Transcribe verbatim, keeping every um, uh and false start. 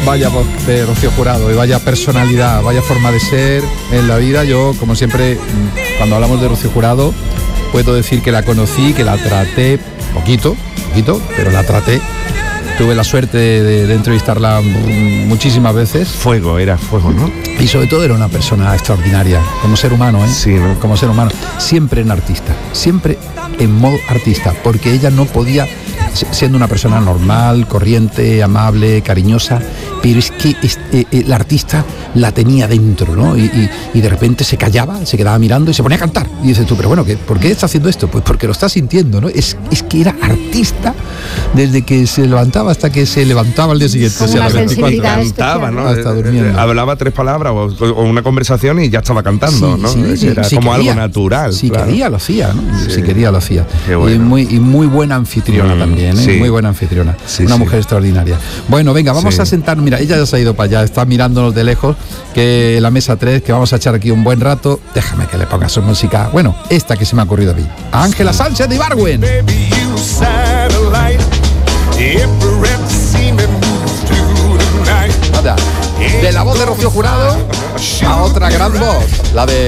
Vaya voz de Rocío Jurado y vaya personalidad, vaya forma de ser en la vida. Yo, como siempre, cuando hablamos de Rocío Jurado, puedo decir que la conocí, que la traté poquito, poquito, pero la traté. Tuve la suerte de, de, de entrevistarla muchísimas veces. Fuego, era fuego, ¿no? Y sobre todo era una persona extraordinaria, como ser humano, ¿eh? Sí, ¿no? Como ser humano. Siempre en artista, siempre en modo artista, porque ella no podía, siendo una persona normal, corriente, amable, cariñosa, pero es que es, eh, eh, la artista la tenía dentro, ¿no? Y, y, y de repente se callaba, se quedaba mirando y se ponía a cantar. Y dices tú, pero bueno, ¿qué, ¿por qué está haciendo esto? Pues porque lo está sintiendo, ¿no? Es, es que era artista desde que se levantaba hasta que se levantaba al día siguiente. Con o sea, una las veinticuatro Cantaba, ¿no? Hasta durmiendo. Hablaba tres palabras o, o una conversación y ya estaba cantando, Sí, ¿no? sí, sí, era si como quería, algo natural. Si claro. quería lo hacía, ¿no? Sí. Si quería lo hacía. Qué bueno. Y muy, y muy buena anfitriona Mm, también, ¿eh? sí. Muy buena anfitriona. Sí, Una sí. mujer extraordinaria. Bueno, venga, vamos Sí. a sentarnos. Mira, ella ya se ha ido para allá, está mirándonos de lejos, que la mesa tres, que vamos a echar aquí un buen rato. Déjame que le ponga su música. Bueno, esta que se me ha ocurrido a mí. A Ángela Sánchez de Ibargüen. Nada. De la voz de Rocío Jurado a otra gran voz, la de